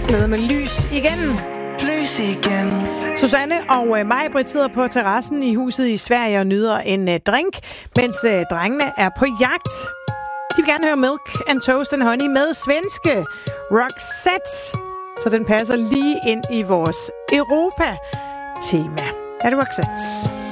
glæde med lys igen. Lys igen. Susanne og Maj-Brit sidder på terrassen i huset i Sverige og nyder en drink, mens drengene er på jagt. De vil gerne høre Milk and Toast and Honey med svenske Roxette. Så den passer lige ind i vores Europa-tema. Er det Roxette?